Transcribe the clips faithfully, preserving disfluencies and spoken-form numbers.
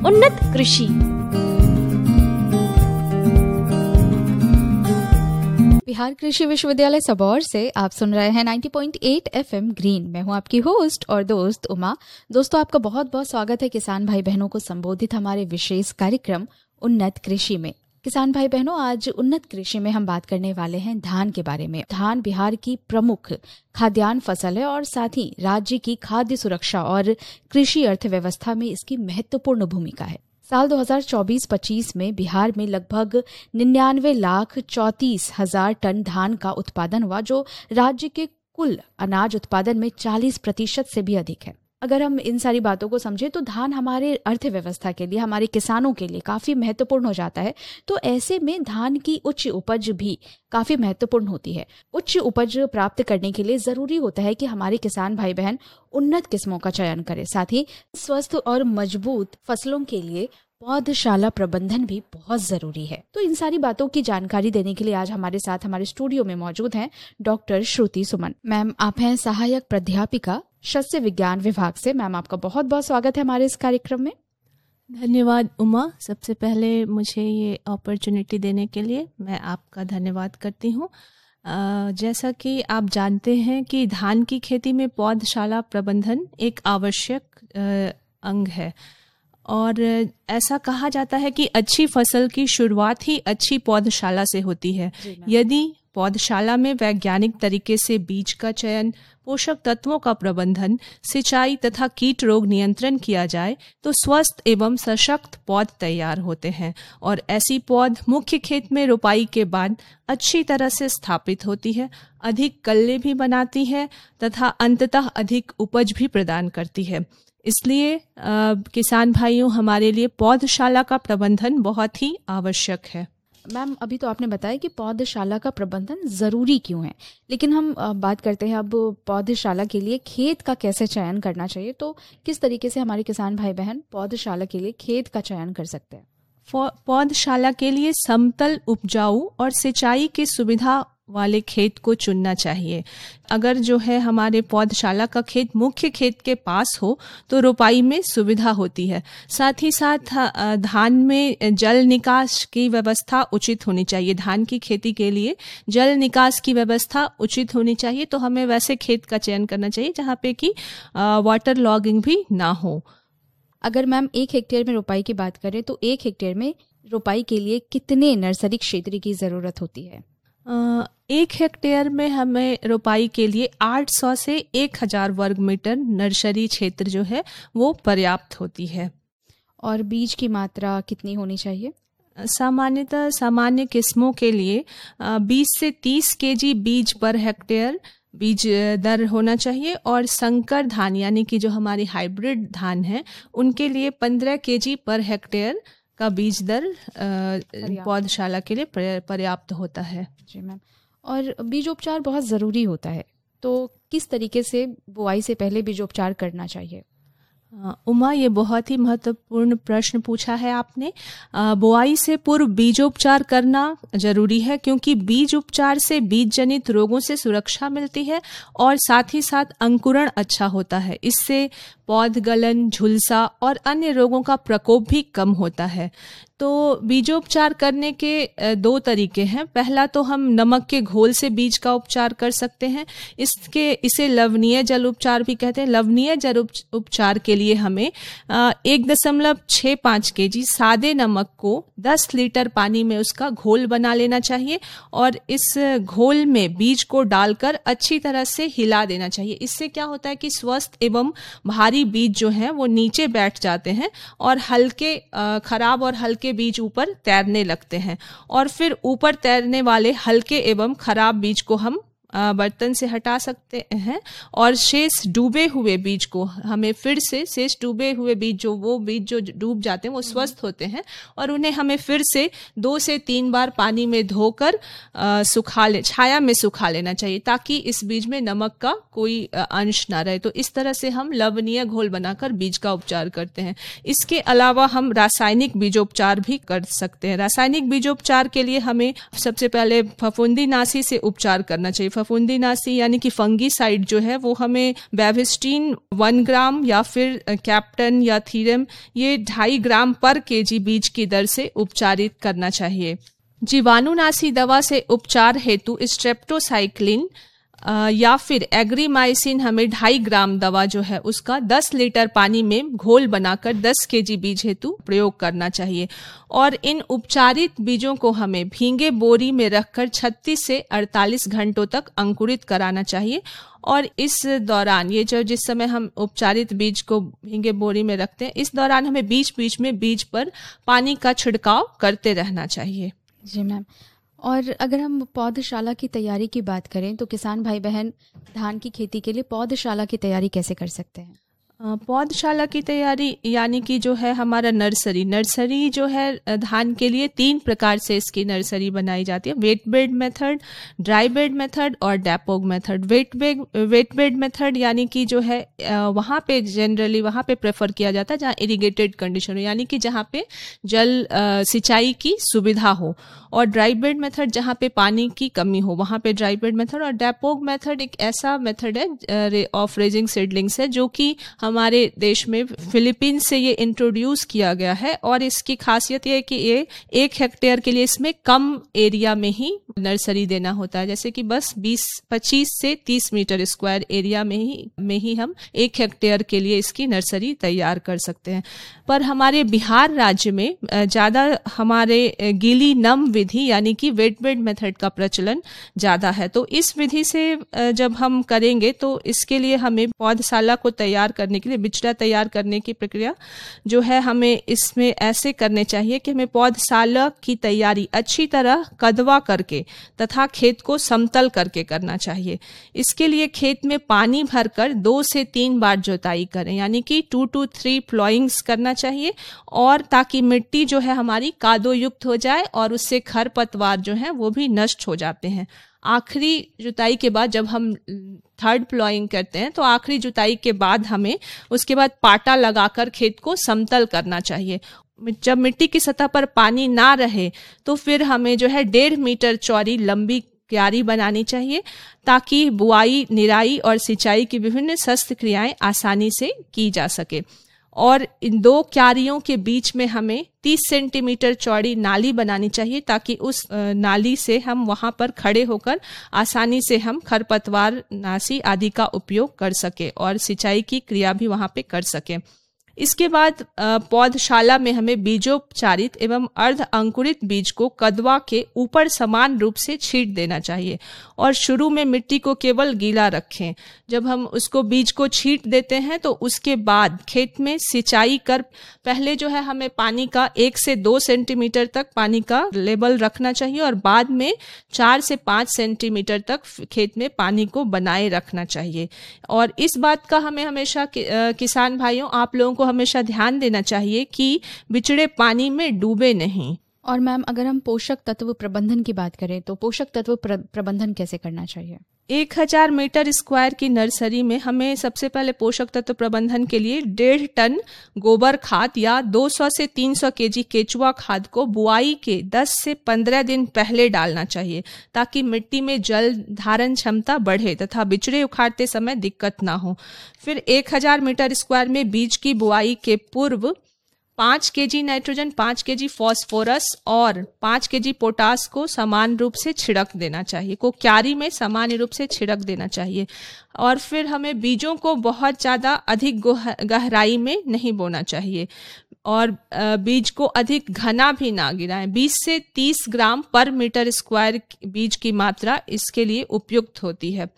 उन्नत कृषि। बिहार कृषि विश्वविद्यालय सबौर से आप सुन रहे हैं नब्बे पॉइंट आठ एफएम ग्रीन। मैं हूं आपकी होस्ट और दोस्त उमा। दोस्तों, आपका बहुत बहुत स्वागत है किसान भाई बहनों को संबोधित हमारे विशेष कार्यक्रम उन्नत कृषि में। किसान भाई बहनों, आज उन्नत कृषि में हम बात करने वाले हैं धान के बारे में। धान बिहार की प्रमुख खाद्यान्न फसल है और साथ ही राज्य की खाद्य सुरक्षा और कृषि अर्थव्यवस्था में इसकी महत्वपूर्ण भूमिका है। साल दो हज़ार चौबीस पच्चीस में बिहार में लगभग निन्यानवे लाख चौंतीस हजार टन धान का उत्पादन हुआ, जो राज्य के कुल अनाज उत्पादन में चालीस प्रतिशत से भी अधिक है। अगर हम इन सारी बातों को समझें तो धान हमारे अर्थव्यवस्था के लिए, हमारे किसानों के लिए काफी महत्वपूर्ण हो जाता है। तो ऐसे में धान की उच्च उपज भी काफी महत्वपूर्ण होती है। उच्च उपज प्राप्त करने के लिए जरूरी होता है कि हमारे किसान भाई बहन उन्नत किस्मों का चयन करें। साथ ही स्वस्थ और मजबूत फसलों के लिए पौधशाला प्रबंधन भी बहुत जरूरी है। तो इन सारी बातों की जानकारी देने के लिए आज हमारे साथ हमारे स्टूडियो में मौजूद हैं डॉक्टर श्रुति सुमन। मैम, आप हैं सहायक प्राध्यापिका शस्य विज्ञान विभाग से। मैम, आपका बहुत बहुत स्वागत है हमारे इस कार्यक्रम में। धन्यवाद उमा। सबसे पहले मुझे ये अपॉर्चुनिटी देने के लिए मैं आपका धन्यवाद करती हूँ। जैसा कि आप जानते हैं कि धान की खेती में पौधशाला प्रबंधन एक आवश्यक अंग है और ऐसा कहा जाता है कि अच्छी फसल की शुरुआत ही अच्छी पौधशाला से होती है। यदि पौधशाला में वैज्ञानिक तरीके से बीज का चयन, पोषक तत्वों का प्रबंधन, सिंचाई तथा कीट रोग नियंत्रण किया जाए तो स्वस्थ एवं सशक्त पौध तैयार होते हैं और ऐसी पौध मुख्य खेत में रोपाई के बाद अच्छी तरह से स्थापित होती है, अधिक कल्ले भी बनाती है तथा अंततः अधिक उपज भी प्रदान करती है। इसलिए आ, किसान भाइयों, हमारे लिए पौधशाला का प्रबंधन बहुत ही आवश्यक है। मैम, अभी तो आपने बताया कि पौधशाला का प्रबंधन जरूरी क्यों है, लेकिन हम बात करते हैं अब पौधशाला के लिए खेत का कैसे चयन करना चाहिए। तो किस तरीके से हमारे किसान भाई बहन पौधशाला के लिए खेत का चयन कर सकते हैं? पौधशाला के लिए समतल, उपजाऊ और सिंचाई की सुविधा वाले खेत को चुनना चाहिए। अगर जो है हमारे पौधशाला का खेत मुख्य खेत के पास हो तो रोपाई में सुविधा होती है। साथ ही साथ धान में जल निकास की व्यवस्था उचित होनी चाहिए। धान की खेती के लिए जल निकास की व्यवस्था उचित होनी चाहिए। तो हमें वैसे खेत का चयन करना चाहिए जहाँ पे कि वाटर लॉगिंग भी ना हो। अगर मैम एक हेक्टेयर में रोपाई की बात करें तो एक हेक्टेयर में रोपाई के लिए कितने नर्सरी क्षेत्र की जरूरत होती है? एक हेक्टेयर में हमें रोपाई के लिए आठ सौ से एक हज़ार वर्ग मीटर नर्सरी क्षेत्र जो है वो पर्याप्त होती है। और बीज की मात्रा कितनी होनी चाहिए? सामान्यतः सामान्य किस्मों के लिए बीस से तीस केजी बीज पर हेक्टेयर बीज दर होना चाहिए और संकर धान यानी कि जो हमारी हाइब्रिड धान है उनके लिए पंद्रह केजी पर हेक्टेयर का बीज दर पौधशाला के लिए पर्याप्त होता है। जी मैम, और बीजोपचार बहुत ज़रूरी होता है, तो किस तरीके से बुआई से पहले बीजोपचार करना चाहिए? उमा, ये बहुत ही महत्वपूर्ण प्रश्न पूछा है आपने। बुआई से पूर्व बीजोपचार करना जरूरी है क्योंकि बीज उपचार से बीज जनित रोगों से सुरक्षा मिलती है और साथ ही साथ अंकुरण अच्छा होता है। इससे पौध गलन, झुलसा और अन्य रोगों का प्रकोप भी कम होता है। तो बीजोपचार करने के दो तरीके हैं। पहला तो हम नमक के घोल से बीज का उपचार कर सकते हैं। इसके इसे लवणीय जल उपचार भी कहते हैं। लवणीय जल उपचार के लिए हमें एक दशमलव छः पाँच के जी सादे नमक को दस लीटर पानी में उसका घोल बना लेना चाहिए और इस घोल में बीज को डालकर अच्छी तरह से हिला देना चाहिए। इससे क्या होता है कि स्वस्थ एवं भारी बीज जो हैं वो नीचे बैठ जाते हैं और हल्के खराब और हल्के बीज ऊपर तैरने लगते हैं और फिर ऊपर तैरने वाले हल्के एवं खराब बीज को हम बर्तन से हटा सकते हैं और शेष डूबे हुए बीज को हमें फिर से शेष डूबे हुए बीज जो वो बीज जो डूब जाते हैं वो स्वस्थ होते हैं और उन्हें हमें फिर से दो से तीन बार पानी में धोकर सुखा ले छाया में सुखा लेना चाहिए ताकि इस बीज में नमक का कोई अंश ना रहे। तो इस तरह से हम लवणीय घोल बनाकर बीज का उपचार करते हैं। इसके अलावा हम रासायनिक बीजोपचार भी कर सकते हैं। रासायनिक बीजोपचार के लिए हमें सबसे पहले फफूंदीनाशी से उपचार करना चाहिए। फफूंदीनाशी यानी कि फंगीसाइड जो है वो हमें बेविस्टीन वन ग्राम या फिर कैप्टन या थीरम ये ढाई ग्राम पर केजी बीज की दर से उपचारित करना चाहिए। जीवाणुनाशी दवा से उपचार हेतु स्ट्रेप्टोसाइक्लिन या फिर एग्रीमाइसिन हमें ढाई ग्राम दवा जो है उसका दस लीटर पानी में घोल बनाकर दस केजी बीज हेतु प्रयोग करना चाहिए। और इन उपचारित बीजों को हमें भींगे बोरी में रखकर छत्तीस से अड़तालीस घंटों तक अंकुरित कराना चाहिए। और इस दौरान ये जो जिस समय हम उपचारित बीज को भींगे बोरी में रखते हैं, इस दौरान हमें बीच बीच में बीज पर पानी का छिड़काव करते रहना चाहिए। जी मैम, और अगर हम पौधशाला की तैयारी की बात करें तो किसान भाई बहन धान की खेती के लिए पौधशाला की तैयारी कैसे कर सकते हैं? पौधशाला की तैयारी यानी कि जो है हमारा नर्सरी नर्सरी जो है धान के लिए तीन प्रकार से इसकी नर्सरी बनाई जाती है, wait bed method, dry bed method और dapog method. Wait bed wait bed method यानी कि जो है वहाँ पे जनरली वहाँ पे प्रेफर किया जाता है जहाँ इरिगेटेड कंडीशन हो, यानी कि जहाँ पे जल सिंचाई की सुविधा हो। और ड्राई बेड मेथड जहाँ पे पानी की कमी हो वहाँ पे ड्राई बेड मेथड। और डैपोग मेथड एक ऐसा मेथड है ऑफ रेजिंग सीडलिंग्स है जो कि हमारे देश में फिलीपींस से ये इंट्रोड्यूस किया गया है। और इसकी खासियत ये है कि ये एक हेक्टेयर के लिए इसमें कम एरिया में ही नर्सरी देना होता है, जैसे कि बस बीस पच्चीस से तीस मीटर स्क्वायर एरिया में ही में ही हम एक हेक्टेयर के लिए इसकी नर्सरी तैयार कर सकते हैं। पर हमारे बिहार राज्य में ज़्यादा हमारे गीली नम विधि यानी कि वेट बेड मेथड का प्रचलन ज़्यादा है। तो इस विधि से जब हम करेंगे तो इसके लिए हमें पौधशाला को तैयार करने के लिए बिचड़ा तैयार करने की प्रक्रिया जो है हमें इसमें ऐसे करने चाहिए कि हमें पौधशाला की तैयारी अच्छी तरह कदवा करके तथा खेत को समतल करके करना चाहिए। इसके लिए खेत में पानी भरकर दो से तीन बार जुताई करें, यानी कि टू टू थ्री प्लॉइंग्स करना चाहिए, और ताकि मिट्टी जो है हमारी कादो युक्त हो जाए और उससे खरपतवार जो है वो भी नष्ट हो जाते हैं। आखिरी जुताई के बाद जब हम थर्ड प्लॉइंग करते हैं तो आखिरी जुताई के बाद हमें उसके बाद पाटा लगाकर खेत को समतल करना चाहिए। जब मिट्टी की सतह पर पानी ना रहे तो फिर हमें जो है डेढ़ मीटर चौड़ी लंबी क्यारी बनानी चाहिए ताकि बुआई, निराई और सिंचाई की विभिन्न शस्त्र क्रियाएं आसानी से की जा सके। और इन दो क्यारियों के बीच में हमें तीस सेंटीमीटर चौड़ी नाली बनानी चाहिए ताकि उस नाली से हम वहां पर खड़े होकर आसानी से हम खरपतवार नाशी आदि का उपयोग कर सके और सिंचाई की क्रिया भी वहां पे कर सके। इसके बाद पौधशाला में हमें बीजोपचारित एवं अर्ध अंकुरित बीज को कदवा के ऊपर समान रूप से छींट देना चाहिए और शुरू में मिट्टी को केवल गीला रखें। जब हम उसको बीज को छींट देते हैं तो उसके बाद खेत में सिंचाई कर पहले जो है हमें पानी का एक से दो सेंटीमीटर तक पानी का लेवल रखना चाहिए और बाद में चार से पाँच सेंटीमीटर तक खेत में पानी को बनाए रखना चाहिए। और इस बात का हमें हमेशा कि, किसान भाइयों आप लोगों को हमेशा ध्यान देना चाहिए कि बिचड़े पानी में डूबे नहीं। और मैम अगर हम पोषक तत्व प्रबंधन की बात करें तो पोषक तत्व प्र, प्रबंधन कैसे करना चाहिए? एक हजार मीटर स्क्वायर की नर्सरी में हमें सबसे पहले पोषक तत्व प्रबंधन के लिए डेढ़ टन गोबर खाद या दो सौ से तीन सौ केजी केचुआ खाद को बुआई के दस से पंद्रह दिन पहले डालना चाहिए ताकि मिट्टी में जल धारण क्षमता बढ़े तथा बिचड़े उखाड़ते समय दिक्कत ना हो। फिर एक हजार मीटर स्क्वायर में बीज की बुआई के पूर्व पाँच केजी नाइट्रोजन, पाँच केजी फॉस्फोरस और पाँच केजी पोटास को समान रूप से छिड़क देना चाहिए, को क्यारी में सामान्य रूप से छिड़क देना चाहिए। और फिर हमें बीजों को बहुत ज़्यादा अधिक गहराई में नहीं बोना चाहिए और बीज को अधिक घना भी ना गिराएं। बीस से तीस ग्राम पर मीटर स्क्वायर बीज की मात्रा इसके लिए उपयुक्त होती है।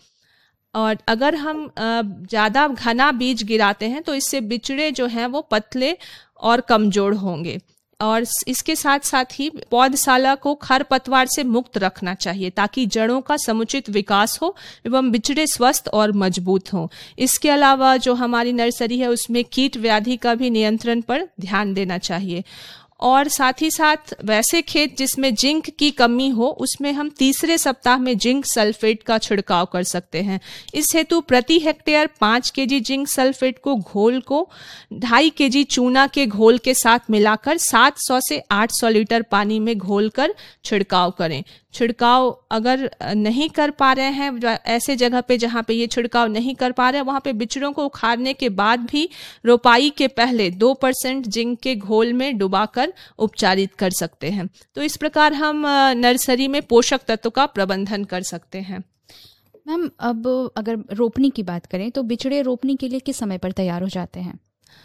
और अगर हम ज़्यादा घना बीज गिराते हैं तो इससे बिचड़े जो हैं वो पतले और कमजोर होंगे। और इसके साथ साथ ही पौधशाला को खरपतवार से मुक्त रखना चाहिए ताकि जड़ों का समुचित विकास हो एवं बिचड़े स्वस्थ और मजबूत हों। इसके अलावा जो हमारी नर्सरी है उसमें कीट व्याधि का भी नियंत्रण पर ध्यान देना चाहिए। और साथ ही साथ वैसे खेत जिसमें जिंक की कमी हो उसमें हम तीसरे सप्ताह में जिंक सल्फेट का छिड़काव कर सकते हैं। इस हेतु प्रति हेक्टेयर पाँच केजी जिंक सल्फेट को घोल को ढाई केजी चूना के घोल के साथ मिलाकर सात सौ से आठ सौ लीटर पानी में घोलकर छिड़काव करें। छिड़काव अगर नहीं कर पा रहे हैं, ऐसे जगह पे जहाँ पे ये छिड़काव नहीं कर पा रहे हैं, वहाँ पे बिचड़ों को उखाड़ने के बाद भी रोपाई के पहले दो परसेंट जिंक के घोल में डुबाकर उपचारित कर सकते हैं। तो इस प्रकार हम नर्सरी में पोषक तत्व का प्रबंधन कर सकते हैं। मैम, अब अगर रोपनी की बात करें तो बिचड़े रोपनी के लिए किस समय पर तैयार हो जाते हैं?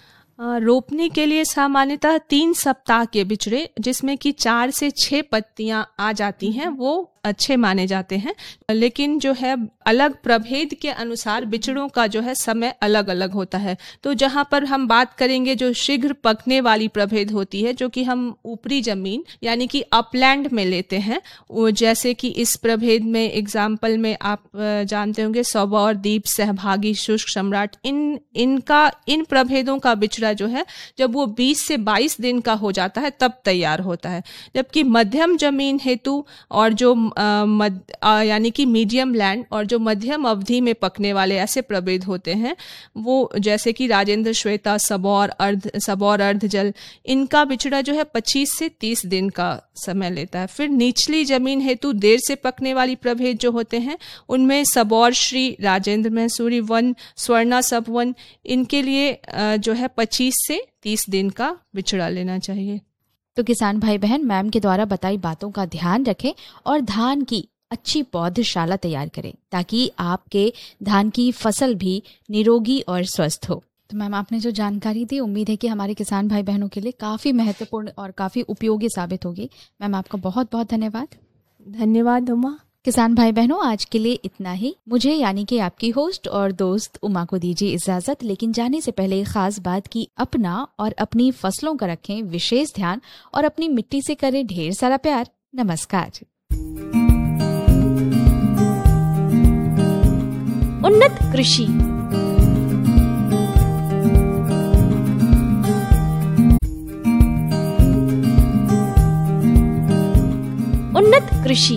रोपनी के लिए सामान्यतः तीन सप्ताह के बिचड़े जिसमें कि चार से छह पत्तियां आ जाती हैं वो अच्छे माने जाते हैं। लेकिन जो है अलग प्रभेद के अनुसार बिचड़ों का जो है समय अलग अलग होता है। तो जहां पर हम बात करेंगे जो शीघ्र पकने वाली प्रभेद होती है, जो कि हम ऊपरी जमीन यानी कि अपलैंड में लेते हैं, वो जैसे कि इस प्रभेद में एग्जाम्पल में आप जानते होंगे सबौर, दीप, सहभागी, शुष्क सम्राट, इन इनका इन प्रभेदों का बिचड़ा जो है जब वो बीस से बाईस दिन का हो जाता है तब तैयार होता है। जबकि मध्यम जमीन हेतु और जो यानी कि मीडियम लैंड और जो मध्यम अवधि में पकने वाले ऐसे प्रभेद होते हैं वो जैसे कि राजेंद्र श्वेता, सबौर, अर्ध सबौर अर्ध जल, इनका बिचड़ा जो है पच्चीस से तीस दिन का समय लेता है। फिर निचली जमीन हेतु देर से पकने वाली प्रभेद जो होते हैं उनमें सबौर श्री, राजेंद्र मैसूरी वन, स्वर्णा सब वन, इनके लिए जो है पच्चीस से तीस दिन का बिचड़ा लेना चाहिए। तो किसान भाई बहन, मैम के द्वारा बताई बातों का ध्यान रखें और धान की अच्छी पौधशाला तैयार करें ताकि आपके धान की फसल भी निरोगी और स्वस्थ हो। तो मैम, आपने जो जानकारी दी उम्मीद है कि हमारे किसान भाई बहनों के लिए काफ़ी महत्वपूर्ण और काफ़ी उपयोगी साबित होगी। मैम, आपका बहुत बहुत धन्यवाद। धन्यवाद उमा। किसान भाई बहनों, आज के लिए इतना ही। मुझे यानी कि आपकी होस्ट और दोस्त उमा को दीजिए इजाजत, लेकिन जाने से पहले एक खास बात की अपना और अपनी फसलों का रखें विशेष ध्यान और अपनी मिट्टी से करें ढेर सारा प्यार। नमस्कार। उन्नत कृषि। उन्नत कृषि।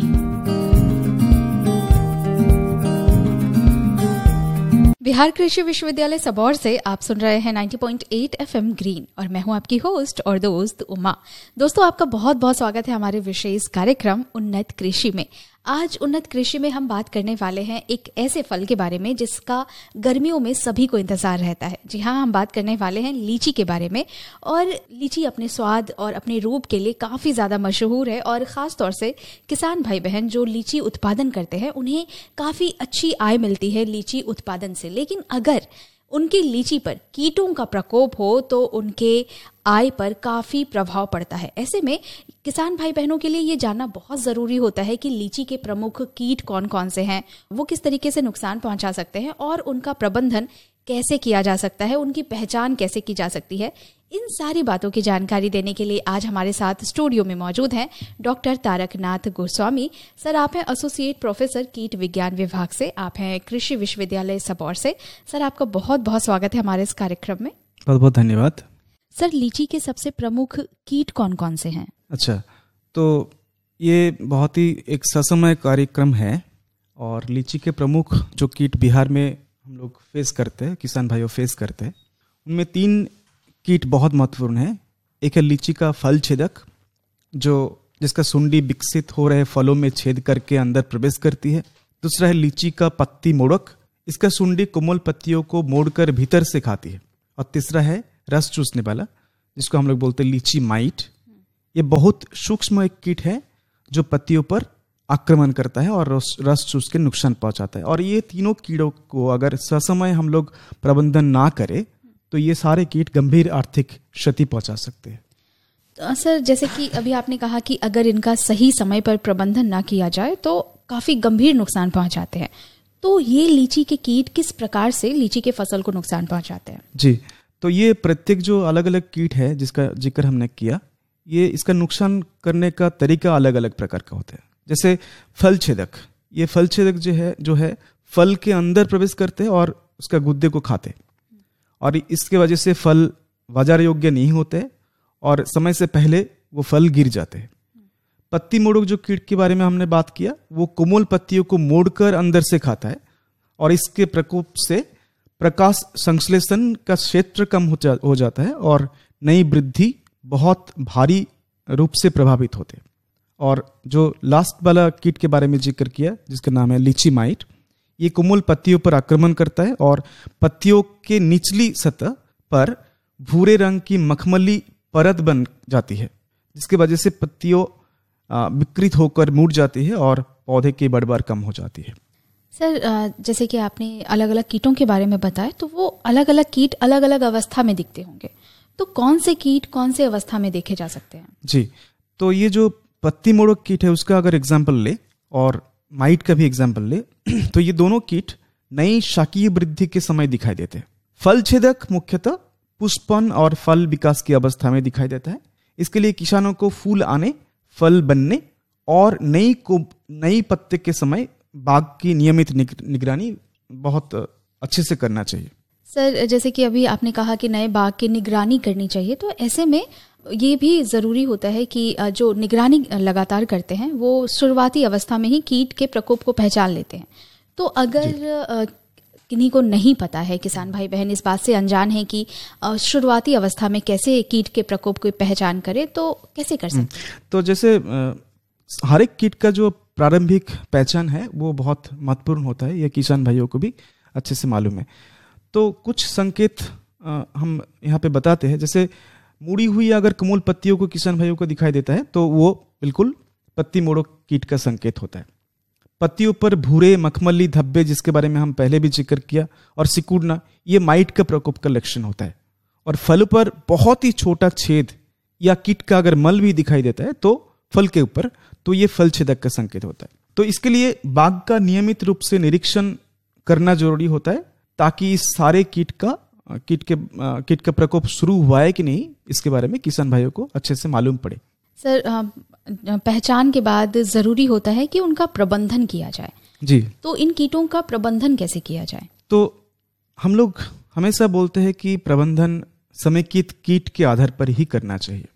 बिहार कृषि विश्वविद्यालय सबौर से आप सुन रहे हैं नब्बे पॉइंट आठ एफएम ग्रीन और मैं हूं आपकी होस्ट और दोस्त उमा। दोस्तों, आपका बहुत बहुत स्वागत है हमारे विशेष कार्यक्रम उन्नत कृषि में। आज उन्नत कृषि में हम बात करने वाले हैं एक ऐसे फल के बारे में जिसका गर्मियों में सभी को इंतजार रहता है। जी हाँ, हम बात करने वाले हैं लीची के बारे में। और लीची अपने स्वाद और अपने रूप के लिए काफ़ी ज़्यादा मशहूर है और ख़ास तौर से किसान भाई बहन जो लीची उत्पादन करते हैं उन्हें काफ़ी अच्छी आय मिलती है लीची उत्पादन से। लेकिन अगर उनकी लीची पर कीटों का प्रकोप हो तो उनके आय पर काफ़ी प्रभाव पड़ता है। ऐसे में किसान भाई बहनों के लिए ये जानना बहुत ज़रूरी होता है कि लीची के प्रमुख कीट कौन कौन से हैं, वो किस तरीके से नुकसान पहुंचा सकते हैं और उनका प्रबंधन कैसे किया जा सकता है, उनकी पहचान कैसे की जा सकती है। इन सारी बातों की जानकारी देने के लिए आज हमारे साथ स्टूडियो में मौजूद हैं डॉक्टर तारकनाथ गोस्वामी। सर, आप हैं एसोसिएट प्रोफेसर कीट विज्ञान विभाग से, आप हैं कृषि विश्वविद्यालय सबौर से। सर, आपका बहुत बहुत स्वागत है हमारे इस कार्यक्रम में। बहुत बहुत धन्यवाद। सर, लीची के सबसे प्रमुख कीट कौन कौन से हैं? अच्छा, तो ये बहुत ही एक ससमय कार्यक्रम है और लीची के प्रमुख जो कीट बिहार में हम लोग फेस करते हैं, किसान भाइयों फेस करते हैं, उनमें तीन कीट बहुत महत्वपूर्ण है। एक है लीची का फल छेदक, जो जिसका सुंडी विकसित हो रहे फलों में छेद करके अंदर प्रवेश करती है। दूसरा है लीची का पत्ती मोड़क, इसका सुंडी कोमल पत्तियों को मोड़कर भीतर से खाती है। और तीसरा है रस चूसने वाला, जिसको हम लोग बोलते हैं लीची माइट। ये बहुत सूक्ष्म एक कीट है जो पत्तियों पर आक्रमण करता है और रस चूस के नुकसान पहुंचाता है। और ये तीनों कीड़ों को अगर ससमय हम लोग प्रबंधन ना करें तो ये सारे कीट गंभीर आर्थिक क्षति पहुंचा सकते हैं। तो सर, जैसे कि अभी आपने कहा कि अगर इनका सही समय पर प्रबंधन ना किया जाए तो काफी गंभीर नुकसान पहुंचाते हैं, तो ये लीची के कीट किस प्रकार से लीची के फसल को नुकसान पहुंचाते हैं? जी, तो ये प्रत्येक जो अलग अलग कीट है जिसका जिक्र हमने किया, ये इसका नुकसान करने का तरीका अलग अलग प्रकार का होता है। जैसे फल छेदक, ये फल छेदक जो है जो है फल के अंदर प्रवेश करते हैं और उसका गुद्दे को खाते, और इसके वजह से फल बाजार योग्य नहीं होते और समय से पहले वो फल गिर जाते हैं। पत्ती मोड़क जो कीट के बारे में हमने बात किया, वो कोमल पत्तियों को मोड़कर अंदर से खाता है और इसके प्रकोप से प्रकाश संश्लेषण का क्षेत्र कम हो, जा, हो जाता है और नई वृद्धि बहुत भारी रूप से प्रभावित होते हैं। और जो लास्ट वाला कीट के बारे में जिक्र किया जिसका नाम है लीची माइट, ये कोमल पत्तियों पर आक्रमण करता है और पत्तियों के निचली सतह पर भूरे रंग की मखमली परत बन जाती है, जिसकी वजह से पत्तियों विकृत होकर मुड़ जाती है और पौधे की बढ़वार कम हो जाती है। सर, जैसे कि आपने अलग अलग कीटों के बारे में बताया, तो वो अलग अलग कीट अलग अलग अवस्था में दिखते होंगे, तो कौन से कीट कौन से अवस्था में देखे जा सकते हैं? जी, तो ये जो पत्ती मोड़क कीट है उसका अगर एग्जाम्पल ले और माइट का भी एग्जाम्पल ले तो ये दोनों कीट नई शाकीय वृद्धि के समय दिखाई देते हैं। फल छेदक मुख्यतः पुष्पन और फल विकास की अवस्था में दिखाई देता है। इसके लिए किसानों को फूल आने, फल बनने और नई को नई पत्ते के समय बाग की नियमित निगरानी बहुत अच्छे से करना चाहिए। सर, जैसे कि अभी आपने कहा कि नए बाग की निगरानी करनी चाहिए, तो ऐसे में ये भी ज़रूरी होता है कि जो निगरानी लगातार करते हैं वो शुरुआती अवस्था में ही कीट के प्रकोप को पहचान लेते हैं। तो अगर किन्हीं को नहीं पता है, किसान भाई बहन इस बात से अनजान है कि शुरुआती अवस्था में कैसे कीट के प्रकोप की पहचान करें, तो कैसे कर सकते हैं? तो जैसे हर एक कीट का जो प्रारंभिक पहचान है वो बहुत महत्वपूर्ण होता है, यह किसान भाइयों को भी अच्छे से मालूम है। तो कुछ संकेत हम यहाँ पे बताते हैं। जैसे मुड़ी हुई अगर कोमल पत्तियों को किसान भाइयों को दिखाई देता है तो वो बिल्कुल पत्ती मोड़क कीट का संकेत होता है। पत्तियों पर भूरे मखमली धब्बे, जिसके बारे में हम पहले भी जिक्र किया, और सिकुड़ना, ये माइट का प्रकोप का लक्षण होता है। और फल पर बहुत ही छोटा छेद या कीट का अगर मल भी दिखाई देता है तो फल के ऊपर, तो ये फल छेदक का संकेत होता है। तो इसके लिए बाग का नियमित रूप से निरीक्षण करना जरूरी होता है, ताकि इस सारे कीट का कीट के कीट का प्रकोप शुरू हुआ है कि नहीं, इसके बारे में किसान भाइयों को अच्छे से मालूम पड़े। सर, पहचान के बाद जरूरी होता है कि उनका प्रबंधन किया जाए। जी, तो इन कीटों का प्रबंधन कैसे किया जाए? तो हम लोग हमेशा बोलते हैं कि प्रबंधन समेकित कीट के आधार पर ही करना चाहिए।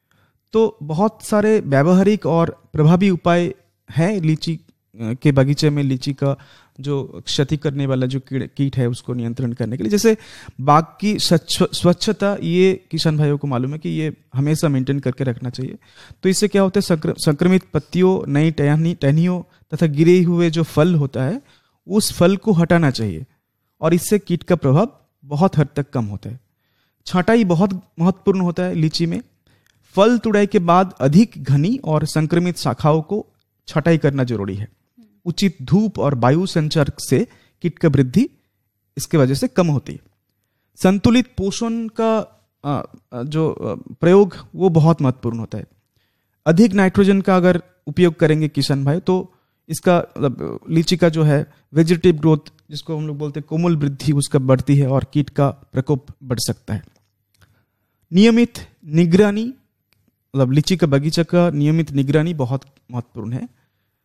तो बहुत सारे व्यावहारिक और प्रभावी उपाय हैं लीची के बगीचे में लीची का जो क्षति करने वाला जो कीट है उसको नियंत्रण करने के लिए। जैसे बाग की स्वच्छता, ये किसान भाइयों को मालूम है कि ये हमेशा मेंटेन करके रखना चाहिए। तो इससे क्या होता है, संक्रमित पत्तियों, नई टहनी टहनियों तथा गिरे हुए जो फल होता है उस फल को हटाना चाहिए, और इससे कीट का प्रभाव बहुत हद तक कम होता है। छांटाई बहुत महत्वपूर्ण होता है लीची में। फल तुड़ाई के बाद अधिक घनी और संक्रमित शाखाओं को छटाई करना जरूरी है। उचित धूप और वायु संचार से कीट का वृद्धि इसके वजह से कम होती है। संतुलित पोषण का जो प्रयोग वो बहुत महत्वपूर्ण होता है। अधिक नाइट्रोजन का अगर उपयोग करेंगे किसान भाई, तो इसका मतलब लीची का जो है वेजिटेटिव ग्रोथ, जिसको हम लोग बोलते हैं कोमल वृद्धि, उसका बढ़ती है और कीट का प्रकोप बढ़ सकता है। नियमित निगरानी, मतलब लीची का बगीचा का नियमित निगरानी बहुत महत्वपूर्ण है।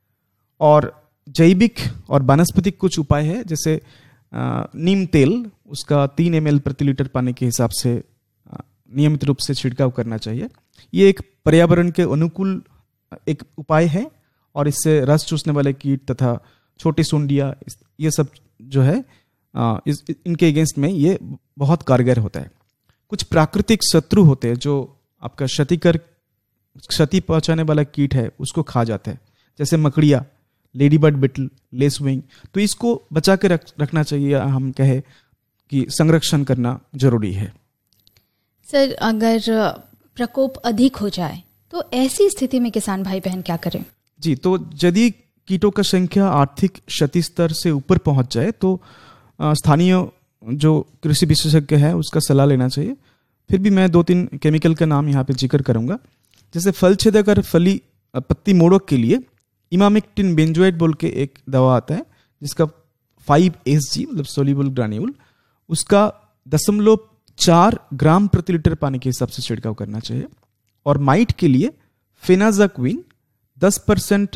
और जैविक और वनस्पतिक कुछ उपाय है, जैसे नीम तेल, उसका तीन एम एल प्रति लीटर पानी के हिसाब से नियमित रूप से छिड़काव करना चाहिए। ये एक पर्यावरण के अनुकूल एक उपाय है और इससे रस चूसने वाले कीट तथा छोटी सुंडियाँ, ये सब जो है इस इनके अगेंस्ट में ये बहुत कारगर होता है। कुछ प्राकृतिक शत्रु होते हैं जो आपका क्षतिकर क्षति पहुंचाने वाला कीट है उसको खा जाता है, जैसे मकड़िया, लेडी बर्ड बिटल, लेसविंग। तो इसको बचा के रख, रखना चाहिए। हम कहे कि संरक्षण करना जरूरी है। सर, अगर प्रकोप अधिक हो जाए तो ऐसी स्थिति में किसान भाई बहन क्या करें? जी, तो यदि कीटों का संख्या आर्थिक क्षति स्तर से ऊपर पहुंच जाए तो स्थानीय जो कृषि विशेषज्ञ है उसका सलाह लेना चाहिए। फिर भी मैं दो तीन केमिकल का नाम यहाँ पे जिक्र करूंगा। जैसे फल छेदक और फली पत्ती मोड़क के लिए इमामेक्टिन बेंजोएट बोल के एक दवा आता है, जिसका फाइव एस जी मतलब सोल्यूबल ग्रान्यूल, उसका दशमलव चार ग्राम प्रति लीटर पानी के हिसाब से छिड़काव करना चाहिए। और माइट के लिए फेनाजाक्विन दस परसेंट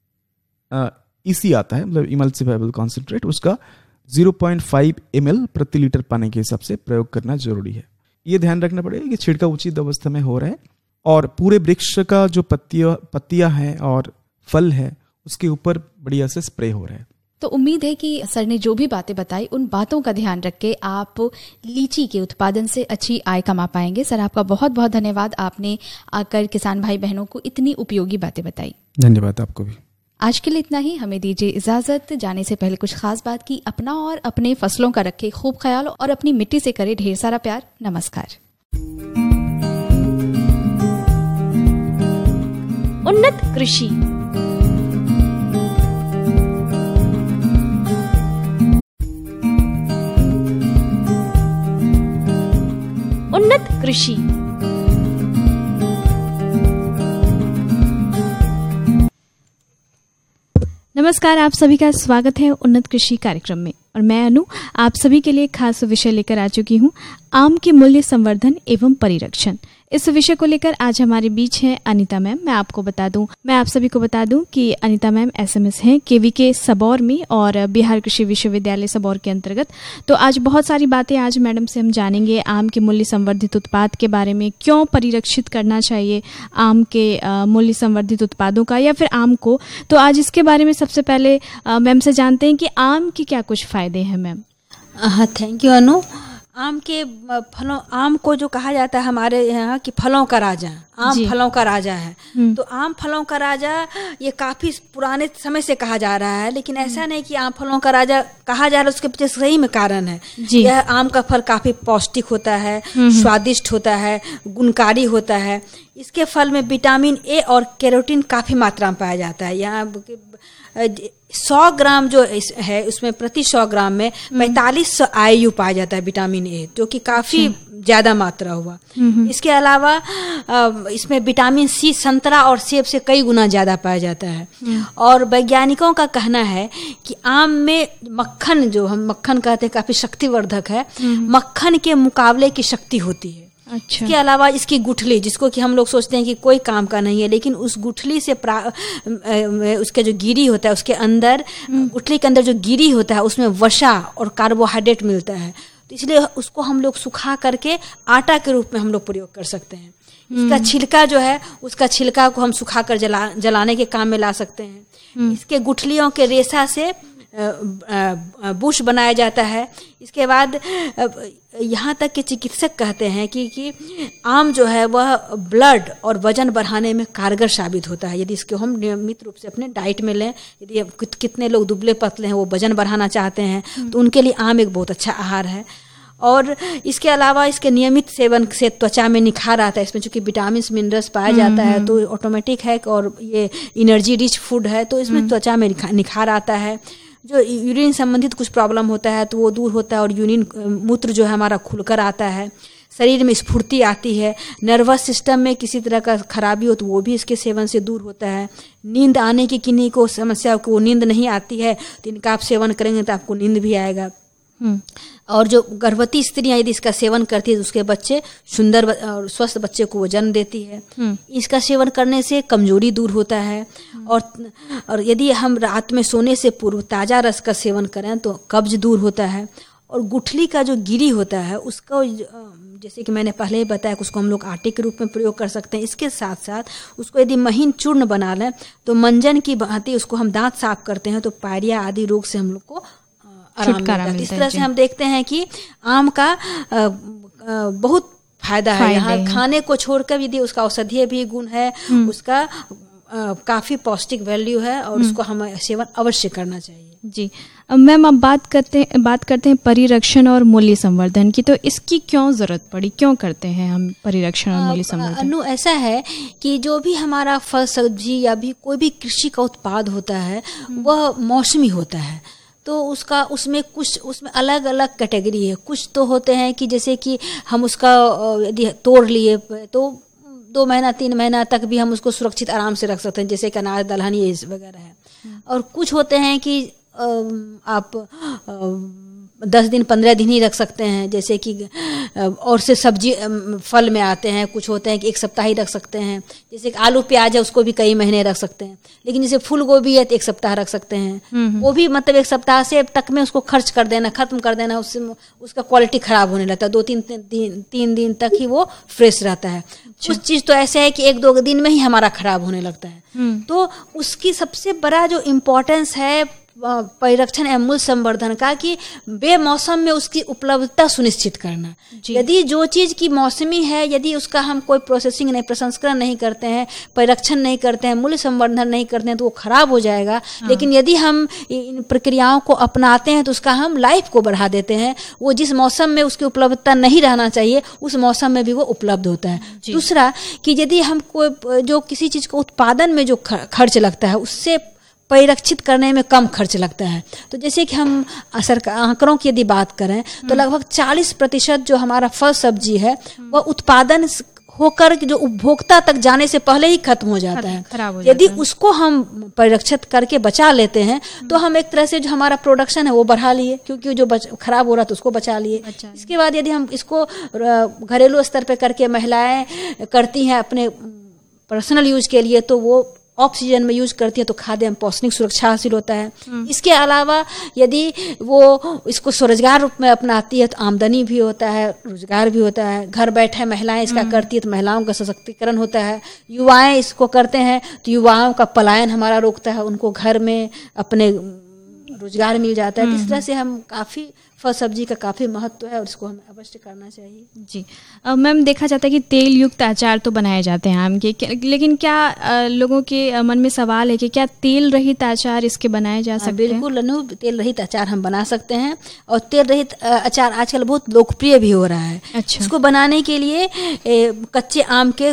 इसी आता है, मतलब इमल्सिफाइबल कॉन्सेंट्रेट, उसका zero point five M L प्रति लीटर पानी के हिसाब से प्रयोग करना जरूरी है। ये ध्यान रखना पड़ेगा कि छिड़काव उचित अवस्था में हो रहा है और पूरे वृक्ष का जो पत्तियां पत्तियां हैं और फल है उसके ऊपर बढ़िया से स्प्रे हो रहा है। तो उम्मीद है कि सर ने जो भी बातें बताई उन बातों का ध्यान रख के आप लीची के उत्पादन से अच्छी आय कमा पाएंगे। सर आपका बहुत बहुत धन्यवाद, आपने आकर किसान भाई बहनों को इतनी उपयोगी बातें बताई। धन्यवाद आपको भी। आज के लिए इतना ही, हमें दीजिए इजाजत। जाने से पहले कुछ खास बात की, अपना और अपने फसलों का रखे खूब ख्याल और अपनी मिट्टी से करे ढेर सारा प्यार। नमस्कार। उन्नत कृषि। उन्नत कृषि। नमस्कार, आप सभी का स्वागत है उन्नत कृषि कार्यक्रम में और मैं अनु आप सभी के लिए खास विषय लेकर आ चुकी हूँ, आम के मूल्य संवर्धन एवं परिरक्षण। इस विषय को लेकर आज हमारे बीच हैं अनीता मैम। मैं आपको बता दूं मैं आप सभी को बता दूं कि अनीता मैम एसएमएस हैं केवी के सबौर में और बिहार कृषि विश्वविद्यालय सबौर के अंतर्गत। तो आज बहुत सारी बातें आज मैडम से हम जानेंगे आम के मूल्य संवर्धित उत्पाद के बारे में, क्यों परिरक्षित करना चाहिए आम के मूल्य संवर्धित उत्पादों का या फिर आम को। तो आज इसके बारे में सबसे पहले मैम से जानते हैं कि आम के क्या कुछ फायदे हैं मैम। हाँ, थैंक यू अनु। आम के फलों आम को जो कहा जाता है हमारे यहाँ कि फलों का राजा, आम फलों का राजा है। तो आम फलों का राजा ये काफी पुराने समय से कहा जा रहा है, लेकिन ऐसा नहीं कि आम फलों का राजा कहा जा रहा है, उसके पीछे सही में कारण है। यह आम का फल काफी पौष्टिक होता है, स्वादिष्ट होता है, गुणकारी होता है। इसके फल में विटामिन ए और कैरोटीन काफी मात्रा में पाया जाता है। यहाँ सौ ग्राम जो है उसमें प्रति सौ ग्राम में पैंतालीस सौ आई यू पाया जाता है विटामिन ए, जो कि काफी ज्यादा मात्रा हुआ। इसके अलावा इसमें विटामिन सी संतरा और सेब से कई गुना ज्यादा पाया जाता है। और वैज्ञानिकों का कहना है कि आम में मक्खन, जो हम मक्खन कहते हैं, काफी शक्तिवर्धक है, मक्खन के मुकाबले की शक्ति होती है। अच्छा। इसके अलावा इसकी गुठली, जिसको कि हम लोग सोचते हैं कि कोई काम का नहीं है, लेकिन उस गुठली से उसके जो गिरी होता है, उसके अंदर गुठली के अंदर जो गिरी होता है उसमें वसा और कार्बोहाइड्रेट मिलता है। तो इसलिए उसको हम लोग सुखा करके आटा के रूप में हम लोग प्रयोग कर सकते हैं। इसका छिलका जो है, उसका छिलका को हम सुखा कर जला जलाने के काम में ला सकते हैं। इसके गुठलियों के रेशा से बुश बनाया जाता है। इसके बाद यहाँ तक कि चिकित्सक कहते हैं कि कि आम जो है वह ब्लड और वजन बढ़ाने में कारगर साबित होता है, यदि इसको हम नियमित रूप से अपने डाइट में लें। यदि कितने लोग दुबले पतले हैं, वो वजन बढ़ाना चाहते हैं, तो उनके लिए आम एक बहुत अच्छा आहार है। और इसके अलावा इसके नियमित सेवन से त्वचा में निखार आता है। इसमें चूंकि विटामिन मिनरल्स पाया जाता है तो ऑटोमेटिक है और ये एनर्जी रिच फूड है, तो इसमें त्वचा में निखार आता है। जो यूरिन संबंधित कुछ प्रॉब्लम होता है तो वो दूर होता है और यूरिन मूत्र जो है हमारा खुलकर आता है। शरीर में स्फूर्ति आती है। नर्वस सिस्टम में किसी तरह का खराबी हो तो वो भी इसके सेवन से दूर होता है। नींद आने की किन्हीं को समस्या को, वो नींद नहीं आती है, तो इनका आप सेवन करेंगे तो आपको नींद भी आएगा। और जो गर्भवती स्त्रियां यदि इसका सेवन करती है तो उसके बच्चे सुंदर और स्वस्थ बच्चे को वो जन्म देती है। इसका सेवन करने से कमजोरी दूर होता है। और और यदि हम रात में सोने से पूर्व ताज़ा रस का सेवन करें तो कब्ज दूर होता है। और गुठली का जो गिरी होता है उसको, जैसे कि मैंने पहले ही बताया, उसको हम लोग आटे के रूप में प्रयोग कर सकते हैं। इसके साथ साथ उसको यदि महीन चूर्ण बना लें तो मंजन की भांति उसको हम दांत साफ करते हैं तो पायरिया आदि रोग से हम लोग को आराम मिलता है। इस तरह से हम देखते हैं कि आम का आ, आ, बहुत फायदा है। यहाँ खाने को छोड़कर यदि उसका औषधीय भी गुण है, उसका आ, काफी पौष्टिक वैल्यू है और उसको हमें सेवन अवश्य करना चाहिए। जी मैम, अब बात करते हैं बात करते हैं परिरक्षण और मूल्य संवर्धन की। तो इसकी क्यों जरूरत पड़ी, क्यों करते हैं हम परिरक्षण और मूल्य संवर्धन? अनु, ऐसा है कि जो भी हमारा फल सब्जी या भी कोई भी कृषि का उत्पाद होता है वह मौसमी होता है। तो उसका उसमें कुछ उसमें अलग अलग कैटेगरी है। कुछ तो होते हैं कि जैसे कि हम उसका यदि तोड़ लिए तो दो महीना तीन महीना तक भी हम उसको सुरक्षित आराम से रख सकते हैं, जैसे कि अनाज दलहन ये वगैरह है। और कुछ होते हैं कि आप दस दिन पंद्रह दिन ही रख सकते हैं। जैसे कि और से सब्जी फल में आते हैं, कुछ होते हैं कि एक सप्ताह ही रख सकते हैं। जैसे कि आलू प्याज है, उसको भी कई महीने रख सकते हैं। लेकिन जैसे फूल गोभी है तो एक सप्ताह रख सकते हैं। वो भी मतलब एक सप्ताह से तक में उसको खर्च कर देना, खत्म कर देना, उससे उसका क्वालिटी खराब होने लगता है। दो तीन दिन तीन दिन तक ही वो फ्रेश रहता है। कुछ चीज तो ऐसे है कि एक दो दिन में ही हमारा खराब होने लगता है। तो उसकी सबसे बड़ा जो इम्पोर्टेंस है परिरक्षण एवं मूल्य संवर्धन का, कि बेमौसम में उसकी उपलब्धता सुनिश्चित करना। यदि जो चीज की मौसमी है, यदि उसका हम कोई प्रोसेसिंग नहीं, प्रसंस्करण नहीं करते हैं, परिरक्षण नहीं करते हैं, मूल्य संवर्धन नहीं करते हैं, तो वो खराब हो जाएगा। हाँ। लेकिन यदि हम इन प्रक्रियाओं को अपनाते हैं तो उसका हम लाइफ को बढ़ा देते हैं। वो जिस मौसम में उसकी उपलब्धता नहीं रहना चाहिए, उस मौसम में भी वो उपलब्ध होता है। दूसरा कि यदि हम कोई जो किसी चीज को उत्पादन में जो खर्च लगता है, उससे परिरक्षित करने में कम खर्च लगता है। तो जैसे कि हम सरकार आंकड़ों की यदि बात करें तो लगभग चालीस प्रतिशत जो हमारा फल सब्जी है वह उत्पादन होकर जो उपभोक्ता तक जाने से पहले ही खत्म हो जाता है। यदि उसको हम परिरक्षित करके बचा लेते हैं तो हम एक तरह से जो हमारा प्रोडक्शन है वो बढ़ा लिए, क्योंकि जो खराब हो रहा था उसको बचा लिए। इसके बाद यदि हम इसको घरेलू स्तर पे करके महिलाएं करती हैं अपने पर्सनल यूज के लिए, तो वो ऑफ सीजन में यूज करती है तो खाद्य एवं पौष्टिक सुरक्षा हासिल होता है। इसके अलावा यदि वो इसको स्वरोजगार रूप में अपनाती है तो आमदनी भी होता है, रोजगार भी होता है। घर बैठे महिलाएं इसका करती है तो महिलाओं का सशक्तिकरण होता है। युवाएं इसको करते हैं तो युवाओं का पलायन हमारा रोकता है, उनको घर में अपने रोजगार मिल जाता है। इस तरह से हम काफी फल सब्जी का काफ़ी महत्व है और इसको हमें अवश्य करना चाहिए। जी मैम, देखा जाता है कि तेल युक्त अचार तो बनाए जाते हैं आम के, लेकिन क्या आ, लोगों के मन में सवाल है कि क्या तेल रहित अचार इसके बनाए जा सकते हैं? बिल्कुल अनु, तेल रहित अचार हम बना सकते हैं और तेल रहित अचार आजकल बहुत लोकप्रिय भी हो रहा है। अच्छा। इसको बनाने के लिए ए, कच्चे आम के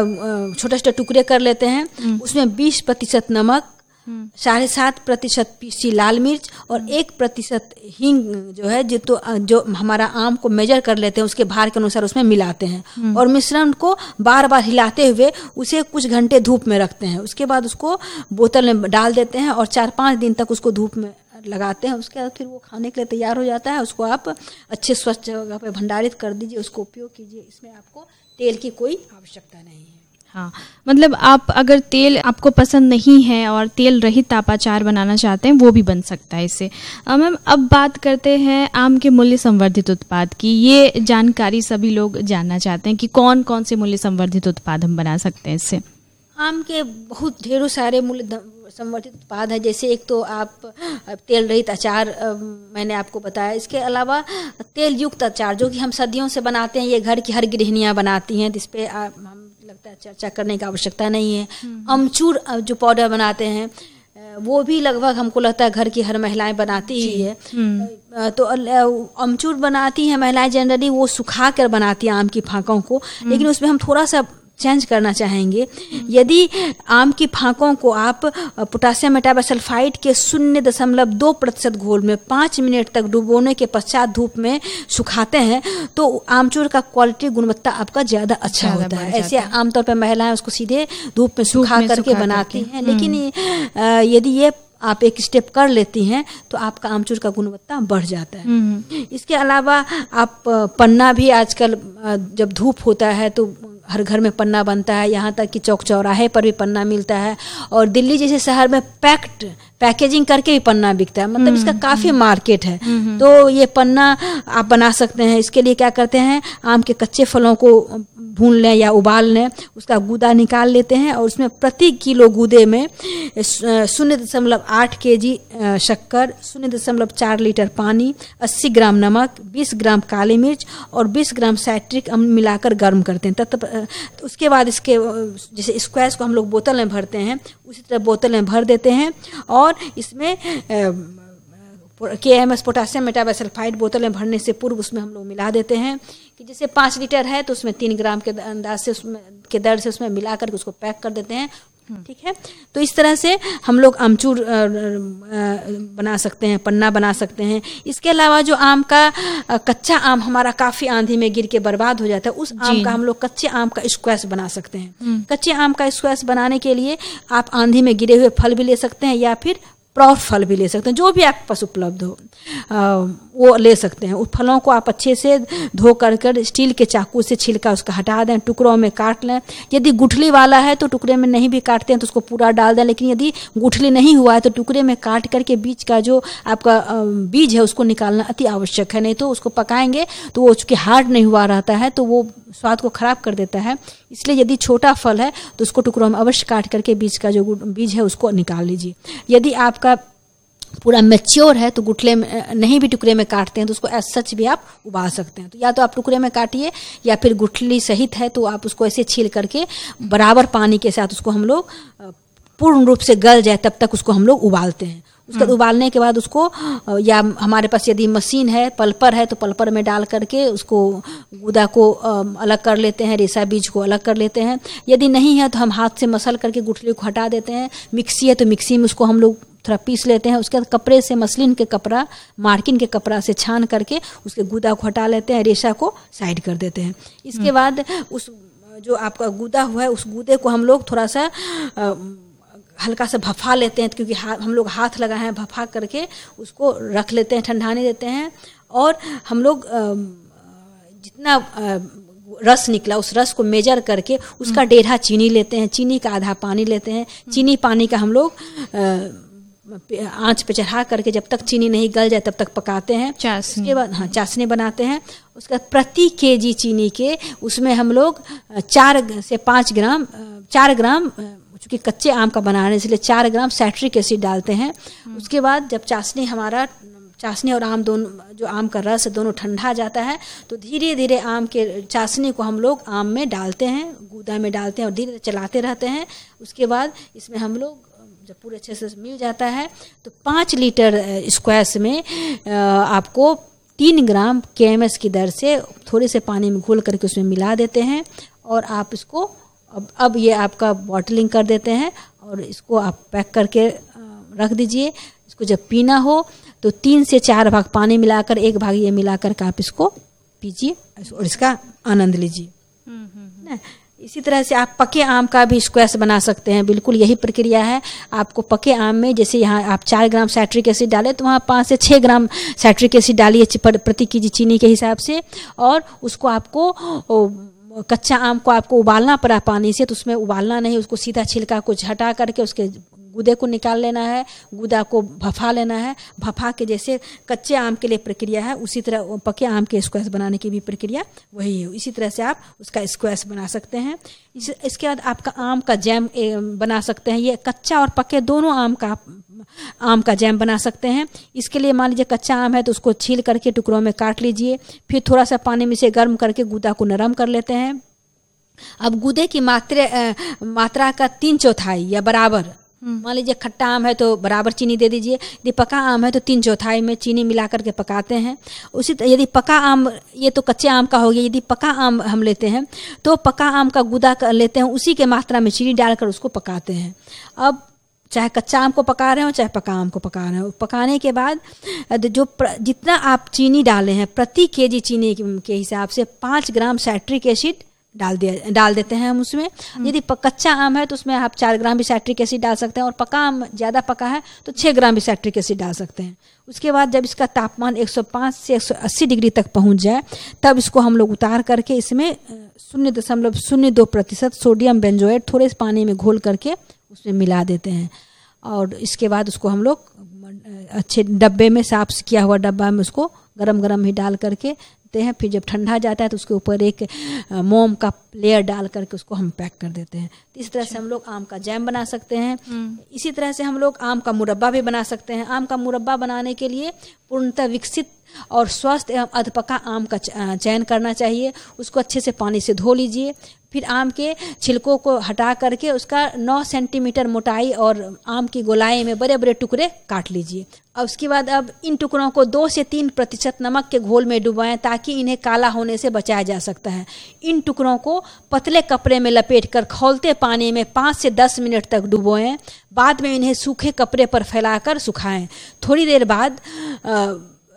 छोटे छोटे टुकड़े कर लेते हैं, उसमें बीस प्रतिशत नमक, साढ़े सात प्रतिशत पीसी लाल मिर्च और एक प्रतिशत हींग जो है जो तो जो हमारा आम को मेजर कर लेते हैं उसके भार के अनुसार उसमें मिलाते हैं और मिश्रण को बार बार हिलाते हुए उसे कुछ घंटे धूप में रखते हैं। उसके बाद उसको बोतल में डाल देते हैं और चार पाँच दिन तक उसको धूप में लगाते हैं। उसके बाद फिर वो खाने के लिए तैयार हो जाता है। उसको आप अच्छे स्वच्छ जगह पर भंडारित कर दीजिए, उसको उपयोग कीजिए। इसमें आपको तेल की कोई आवश्यकता नहीं है। हाँ, मतलब आप अगर तेल आपको पसंद नहीं है और तेल रहित आप अचार बनाना चाहते हैं वो भी बन सकता है इससे। मैम अब बात करते हैं आम के मूल्य संवर्धित उत्पाद की। ये जानकारी सभी लोग जानना चाहते हैं कि कौन कौन से मूल्य संवर्धित उत्पाद हम बना सकते हैं इससे। आम के बहुत ढेरों सारे मूल्य संवर्धित उत्पाद है। जैसे एक तो आप तेल रहित अचार मैंने आपको बताया, इसके अलावा तेल युक्त अचार जो कि हम सदियों से बनाते हैं, ये घर की हर गृहिणियाँ बनाती हैं, जिस पे हम लगता है चर्चा करने की आवश्यकता नहीं है। अमचूर जो पाउडर बनाते हैं वो भी लगभग हमको लगता है घर की हर महिलाएं बनाती ही है। तो अमचूर बनाती हैं महिलाएं जनरली, वो सुखा कर बनाती हैं आम की फांकों को, लेकिन उसमें हम थोड़ा सा चेंज करना चाहेंगे। यदि आम की फांकों को आप पोटासियम मेटाबोसल्फाइड के शून्य दशमलव दो प्रतिशत घोल में पाँच मिनट तक डुबोने के पश्चात धूप में सुखाते हैं तो आमचूर का क्वालिटी गुणवत्ता आपका ज़्यादा अच्छा होता है। ऐसे आमतौर पर महिलाएं उसको सीधे धूप में सुखा करके बनाती हैं, लेकिन यदि ये आप एक स्टेप कर लेती हैं तो आपका आमचूर का गुणवत्ता बढ़ जाता है। इसके अलावा आप पन्ना भी आजकल जब धूप होता है तो हर घर में पन्ना बनता है, यहाँ तक कि चौक चौराहे पर भी पन्ना मिलता है और दिल्ली जैसे शहर में पैक्ड पैकेजिंग करके भी पन्ना बिकता है। मतलब इसका काफ़ी मार्केट है। तो ये पन्ना आप बना सकते हैं। इसके लिए क्या करते हैं, आम के कच्चे फलों को भून लें या उबाल लें, उसका गूदा निकाल लेते हैं और उसमें प्रति किलो गूदे में शून्य दशमलव आठ के जी शक्कर, शून्य दशमलव चार लीटर पानी, अस्सी ग्राम नमक, बीस ग्राम काली मिर्च और बीस ग्राम साइट्रिक अम्ल मिलाकर गर्म करते हैं। तब उसके बाद इसके जैसे स्क्वैश को हम लोग बोतल में भरते हैं उसी तरह बोतल में भर देते हैं और इसमें के एम एस पोटासियम मेटाबोसल्फाइड बोतल में भरने से पूर्व उसमें हम लोग मिला देते हैं कि जैसे पाँच लीटर है तो उसमें तीन ग्राम के अंदाज से उसमें के दर से उसमें मिला करके उसको पैक कर देते हैं। ठीक है, तो इस तरह से हम लोग आमचूर बना सकते हैं, पन्ना बना सकते हैं। इसके अलावा जो आम का कच्चा आम हमारा काफ़ी आंधी में गिर के बर्बाद हो जाता है, उस आम का हम लोग कच्चे आम का स्क्वैश बना सकते हैं। कच्चे आम का स्क्वैश बनाने के लिए आप आंधी में गिरे हुए फल भी ले सकते हैं या फिर प्रौढ़ फल भी ले सकते हैं, जो भी आपके पास उपलब्ध हो। आ, वो ले सकते हैं। उस फलों को आप अच्छे से धो कर कर स्टील के चाकू से छिलका उसका हटा दें, टुकड़ों में काट लें। यदि गुठली वाला है तो टुकड़े में नहीं भी काटते हैं तो उसको पूरा डाल दें, लेकिन यदि गुठली नहीं हुआ है तो टुकड़े में काट करके बीज का जो आपका बीज है उसको निकालना अति आवश्यक है, नहीं तो उसको पकाएंगे तो वो चूँकि हार्ड नहीं हुआ रहता है तो वो स्वाद को खराब कर देता है। इसलिए यदि छोटा फल है तो उसको टुकड़ों में अवश्य काट करके बीज का जो बीज है उसको निकाल लीजिए। यदि आपका पूरा मैच्योर है तो गुठले में नहीं भी टुकड़े में काटते हैं तो उसको एज सच भी आप उबाल सकते हैं। तो या तो आप टुकड़े में काटिए या फिर गुठली सहित है तो आप उसको ऐसे छील करके बराबर पानी के साथ उसको हम लोग पूर्ण रूप से गल जाए तब तक उसको हम लोग उबालते हैं। उसके बाद उबालने के बाद उसको, या हमारे पास यदि मशीन है पल्पर है तो पल्पर में डाल करके उसको गूदा को अलग कर लेते हैं, रेशा बीज को अलग कर लेते हैं। यदि नहीं है तो हम हाथ से मसल करके गुठली को हटा देते हैं। मिक्सी है तो मिक्सी में उसको हम लोग थोड़ा पीस लेते हैं। उसके बाद कपड़े से, मसलिन के कपड़ा, मार्किन के कपड़ा से छान करके उसके गूदा को हटा लेते हैं, रेशा को साइड कर देते हैं। इसके बाद उस जो आपका गूदा हुआ है उस गूदे को हम लोग थोड़ा सा आ, हल्का सा भफा लेते हैं, क्योंकि हम लोग हाथ लगाए हैं, भफा करके उसको रख लेते हैं, ठंडाने देते हैं। और हम लोग जितना रस निकला उस रस को मेजर करके उसका डेढ़ा चीनी लेते हैं, चीनी का आधा पानी लेते हैं। चीनी पानी का हम लोग आंच पे चढ़ा करके जब तक चीनी नहीं गल जाए तब तक पकाते हैं। उसके बाद हाँ चाशनी बनाते हैं। उसके बाद प्रति केजी चीनी के उसमें हम लोग चार से पाँच ग्राम चार ग्राम क्योंकि कच्चे आम का बना रहे हैं इसलिए चार ग्राम साइट्रिक एसिड डालते हैं। उसके बाद जब चाशनी हमारा चाशनी और आम दोनों जो आम का रस दोनों ठंडा जाता है तो धीरे धीरे आम के चाशनी को हम लोग आम में डालते हैं, गूदा में डालते हैं और धीरे धीरे चलाते रहते हैं। उसके बाद इसमें हम लोग जब पूरे अच्छे से मिल जाता है तो पाँच लीटर स्क्वैश में आपको तीन ग्राम के एम एस की दर से थोड़े से पानी में घोल करके उसमें मिला देते हैं और आप इसको अब अब ये आपका बॉटलिंग कर देते हैं और इसको आप पैक करके रख दीजिए। इसको जब पीना हो तो तीन से चार भाग पानी मिलाकर एक भाग ये मिलाकर के आप इसको पीजिए और इसका आनंद लीजिए। इसी तरह से आप पके आम का भी स्क्वैश बना सकते हैं। बिल्कुल यही प्रक्रिया है। आपको पके आम में जैसे यहाँ आप चार ग्राम साइट्रिक एसिड डालें तो वहाँ पाँच से छः ग्राम साइट्रिक एसिड डालिए प्रति केजी चीनी के हिसाब से, और उसको आपको कच्चा आम को आपको उबालना पड़ा पानी से तो उसमें उबालना नहीं, उसको सीधा छिलका को हटा करके उसके गूदे को निकाल लेना है, गूदा को भफा लेना है। भफा के जैसे कच्चे आम के लिए प्रक्रिया है उसी तरह पके आम के स्क्वैश बनाने की भी प्रक्रिया वही है। इसी तरह से आप उसका स्क्वैश बना सकते हैं। इस, इसके बाद आपका आम का जैम बना सकते हैं। ये कच्चा और पके दोनों आम का आम का जैम बना सकते हैं। इसके लिए मान लीजिए कच्चा आम है तो उसको छील करके टुकड़ों में काट लीजिए, फिर थोड़ा सा पानी में से गर्म करके गूदा को नरम कर लेते हैं। अब गूदे की मात्रा मात्रा का तीन चौथाई या बराबर, मान लीजिए खट्टा आम है तो बराबर चीनी दे दीजिए, यदि पका आम है तो तीन चौथाई में चीनी मिला करके पकाते हैं। उसी यदि पका आम, ये तो कच्चे आम का हो गया, यदि पका आम हम लेते हैं तो पका आम का गूदा लेते हैं, उसी के मात्रा में चीनी डालकर उसको पकाते हैं। अब चाहे कच्चा आम को पका रहे हो चाहे पका आम को पका रहे हो, पकाने के बाद जो जितना आप चीनी डाले हैं प्रति केजी चीनी के हिसाब से पाँच ग्राम साइट्रिक एसिड डाल दिया डाल देते हैं हम उसमें। यदि कच्चा आम है तो उसमें आप चार ग्राम भी साइट्रिक एसिड डाल सकते हैं, और पका आम ज़्यादा पका है तो छः ग्राम भी साइट्रिक एसिड डाल सकते हैं। उसके बाद जब इसका तापमान एक सौ पाँच से एक सौ अस्सी डिग्री तक पहुंच जाए तब इसको हम लोग उतार करके इसमें शून्य दशमलव शून्य दो प्रतिशत सोडियम बेंजोएट थोड़े से पानी में घोल करके उसमें मिला देते हैं। और इसके बाद उसको हम लोग अच्छे डब्बे में, साफ किया हुआ डब्बा में उसको गरम गरम ही डाल करके देते हैं। फिर जब ठंडा जाता है तो उसके ऊपर एक मोम का लेयर डाल करके उसको हम पैक कर देते हैं। इस तरह से हम लोग आम का जैम बना सकते हैं। इसी तरह से हम लोग आम का मुरब्बा भी बना सकते हैं। आम का मुरब्बा बनाने के लिए पूर्णतः विकसित और स्वस्थ एवं अधपका आम का चयन करना चाहिए। उसको अच्छे से पानी से धो लीजिए, फिर आम के छिलकों को हटा करके उसका नौ सेंटीमीटर मोटाई और आम की गोलाई में बड़े बड़े टुकड़े काट लीजिए। अब उसके बाद अब इन टुकड़ों को दो से तीन प्रतिशत नमक के घोल में डुबाएं ताकि इन्हें काला होने से बचाया जा सकता है। इन टुकड़ों को पतले कपड़े में लपेटकर खौलते पानी में पाँच से दस मिनट तक डुबोएं। बाद में इन्हें सूखे कपड़े पर फैलाकर सुखाएं। थोड़ी देर बाद आ,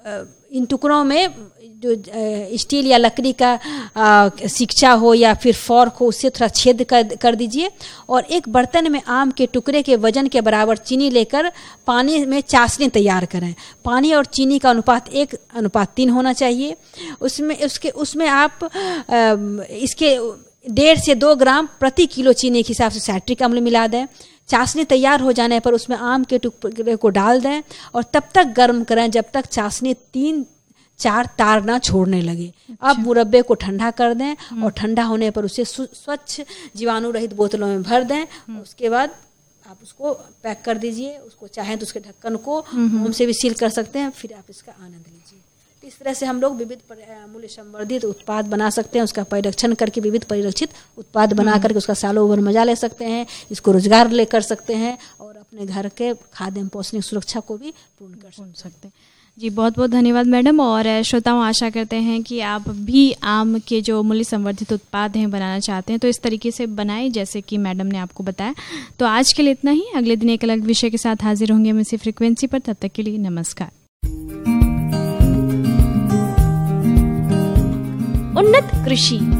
इन टुकड़ों में जो स्टील या लकड़ी का सिकचा हो या फिर फॉर्क हो उससे थोड़ा छेद कर कर दीजिए और एक बर्तन में आम के टुकड़े के वजन के बराबर चीनी लेकर पानी में चाशनी तैयार करें। पानी और चीनी का अनुपात एक अनुपात तीन होना चाहिए। उसमें उसके उसमें आप इसके डेढ़ से दो ग्राम प्रति किलो चीनी के हिसाब से साइट्रिक अम्ल मिला दें। चाशनी तैयार हो जाने पर उसमें आम के टुकड़े को डाल दें और तब तक गर्म करें जब तक चाशनी तीन चार तार ना छोड़ने लगे। अच्छा। अब मुरब्बे को ठंडा कर दें और ठंडा होने पर उसे स्वच्छ जीवाणु रहित बोतलों में भर दें। उसके बाद आप उसको पैक कर दीजिए। उसको चाहें तो उसके ढक्कन को मोम से भी सील कर सकते हैं। फिर आप इसका आनंद लीजिए। इस तरह से हम लोग विविध मूल्य संवर्धित उत्पाद बना सकते हैं। उसका परिरक्षण करके विविध परिरक्षित उत्पाद बना करके उसका सालों भर मजा ले सकते हैं। इसको रोजगार ले कर सकते हैं और अपने घर के खाद्य एवं पौष्टिक सुरक्षा को भी पूर्ण कर सकते हैं। जी बहुत बहुत धन्यवाद मैडम। और श्रोताओं आशा करते हैं कि आप भी आम के जो मूल्य संवर्धित उत्पाद हैं बनाना चाहते हैं तो इस तरीके से बनाएं जैसे कि मैडम ने आपको बताया। तो आज के लिए इतना ही। अगले दिन एक अलग विषय के साथ हाजिर होंगे हम इसी फ्रिक्वेंसी पर। तब तक के लिए नमस्कार। उन्नत कृषि।